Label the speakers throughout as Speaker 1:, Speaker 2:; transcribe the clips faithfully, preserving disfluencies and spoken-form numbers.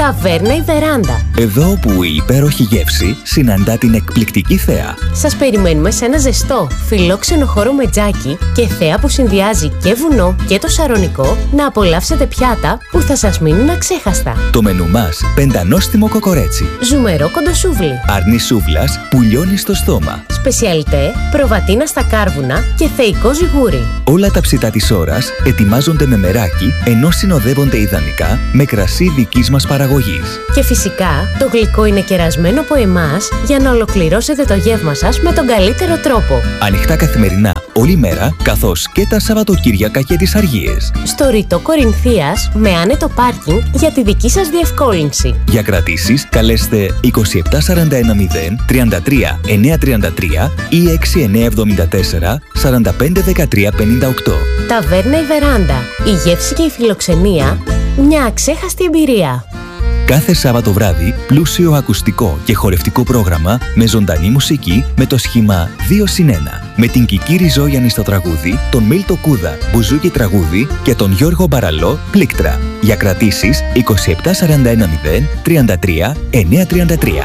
Speaker 1: Ταβέρνα η Βεράντα.
Speaker 2: Εδώ που η υπέροχη γεύση συναντά την εκπληκτική θέα.
Speaker 1: Σας περιμένουμε σε ένα ζεστό, φιλόξενο χώρο με τζάκι και θέα που συνδυάζει και βουνό και το σαρονικό, να απολαύσετε πιάτα που θα σας μείνουν αξέχαστα.
Speaker 2: Το μενού μας, πεντανόστιμο κοκορέτσι.
Speaker 1: Ζουμερό κοντοσούβλι.
Speaker 2: Αρνί σούβλας που λιώνει στο στόμα.
Speaker 1: Σπεσιαλιτέ, προβατίνα στα κάρβουνα και θεϊκό ζυγούρι.
Speaker 2: Όλα τα ψητά της ώρας ετοιμάζονται με μεράκι, ενώ συνοδεύονται ιδανικά με κρασί δικής μας παραγωγής.
Speaker 1: Και φυσικά, το γλυκό είναι κερασμένο από εμάς για να ολοκληρώσετε το γεύμα σας με τον καλύτερο τρόπο.
Speaker 2: Ανοιχτά καθημερινά, όλη μέρα, καθώς και τα Σαββατοκύριακα και τις Αργίες.
Speaker 1: Στο ρητό Κορινθίας, με άνετο πάρκινγκ για τη δική σας διευκόλυνση.
Speaker 2: Για κρατήσεις, καλέστε είκοσι επτά σαράντα ένα μηδέν τριάντα τρία εννιακόσια τριάντα τρία ή έξι εννιακόσια εβδομήντα τέσσερα σαράντα πέντε δεκατρία πενήντα οκτώ.
Speaker 1: Ταβέρνα η Βεράντα. Η γεύση και η φιλοξενία, μια αξέχαστη εμπειρία.
Speaker 2: Κάθε Σάββατο βράδυ, πλούσιο ακουστικό και χορευτικό πρόγραμμα με ζωντανή μουσική με το σχήμα δύο συν ένα. Με την Κική Ριζόγιαννη στο τραγούδι, τον Μίλτο Κούδα μπουζούκι τραγούδι και τον Γιώργο Μπαραλό πλήκτρα. Για κρατήσεις είκοσι επτά σαράντα ένα μηδέν τριάντα τρία εννιακόσια τριάντα τρία.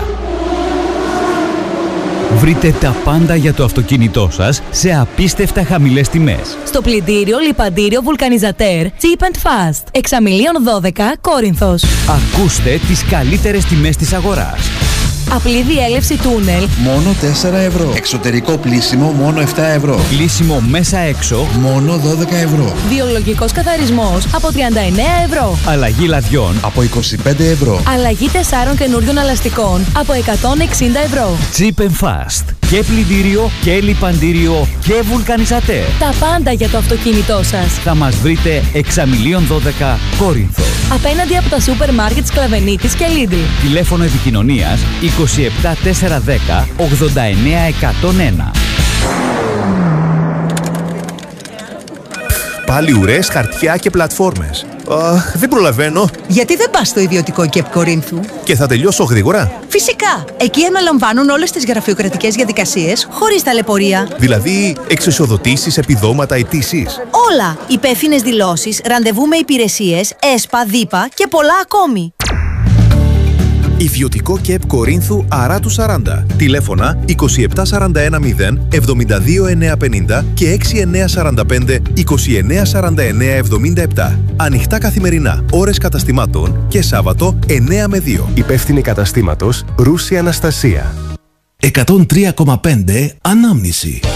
Speaker 3: Βρείτε τα πάντα για το αυτοκίνητό σας σε απίστευτα χαμηλές τιμές.
Speaker 4: Στο πλυντήριο, λιπαντήριο, βουλκανιζατέρ, Cheap and Fast. Εξαμιλίων δώδεκα, Κόρινθος.
Speaker 3: Ακούστε τις καλύτερες τιμές της αγοράς.
Speaker 4: Απλή διέλευση τούνελ
Speaker 5: μόνο τέσσερα ευρώ. Εξωτερικό πλύσιμο μόνο επτά ευρώ.
Speaker 3: Πλύσιμο μέσα έξω
Speaker 5: μόνο δώδεκα ευρώ.
Speaker 4: Βιολογικός καθαρισμός από τριάντα εννέα ευρώ.
Speaker 3: Αλλαγή λαδιών
Speaker 5: από είκοσι πέντε ευρώ.
Speaker 4: Αλλαγή τεσσάρων καινούριων ελαστικών από εκατόν εξήντα ευρώ.
Speaker 3: Cheap and Fast. Και πλυντήριο και λιπαντήριο και βουλκανιζατέρ.
Speaker 4: Τα πάντα για το αυτοκίνητό σας.
Speaker 3: Θα μας βρείτε Εξαμιλίων δώδεκα, Κόρινθο.
Speaker 4: Απέναντι από τα σούπερ μάρκετ Σκλαβενίτης και Lidl.
Speaker 3: Τηλέφωνο επικοινωνίας είκοσι επτά τετρακόσια δέκα ογδόντα εννέα εκατόν ένα.
Speaker 6: Πάλι ουρές, χαρτιά και πλατφόρμες. Αχ, δεν προλαβαίνω.
Speaker 7: Γιατί δεν πας στο ιδιωτικό ΚΕΠ Κορίνθου?
Speaker 6: Και θα τελειώσω γρήγορα.
Speaker 7: Φυσικά. Εκεί αναλαμβάνουν όλες τις γραφειοκρατικές διαδικασίες χωρίς ταλαιπωρία.
Speaker 6: Δηλαδή, εξισοδοτήσεις, επιδόματα, αιτήσεις.
Speaker 7: Όλα. Υπεύθυνες δηλώσεις, ραντεβού με υπηρεσίες, ΕΣΠΑ, ΔΥΠΑ και πολλά ακόμη.
Speaker 6: Ιδιωτικό ΚΕΠ Κορίνθου Αράτου σαράντα. Τηλέφωνα είκοσι επτά σαράντα ένα μηδέν εβδομήντα δύο εννιακόσια πενήντα και έξι εννιακόσια σαράντα πέντε είκοσι εννέα σαράντα εννέα εβδομήντα επτά. Ανοιχτά καθημερινά, ώρες καταστημάτων και Σάββατο εννέα με δύο.
Speaker 8: Υπεύθυνη καταστήματος Ρούση Αναστασία.
Speaker 9: εκατόν τρία κόμμα πέντε Ανάμνηση.